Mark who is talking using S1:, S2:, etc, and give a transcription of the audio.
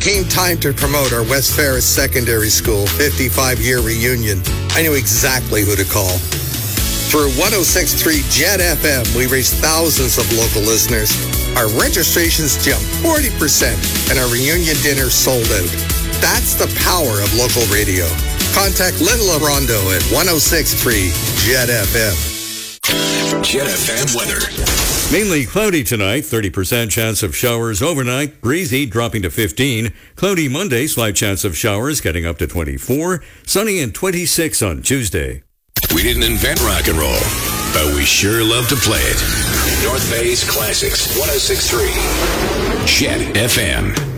S1: came time to promote our West Ferris Secondary School 55-year reunion, I knew exactly who to call. Through 106.3 Jet FM, we reached thousands of local listeners. Our registrations jumped 40%, and our reunion dinner sold out. That's the power of local radio. Contact Lynn LaRondo at 106.3 Jet FM.
S2: Jet FM weather.
S3: Mainly cloudy tonight, 30% chance of showers overnight, breezy dropping to 15. Cloudy Monday, slight chance of showers getting up to 24. Sunny and 26 on Tuesday.
S2: We didn't invent rock and roll, but we sure love to play it. North Bay's Classics, 106.3 Jet FM.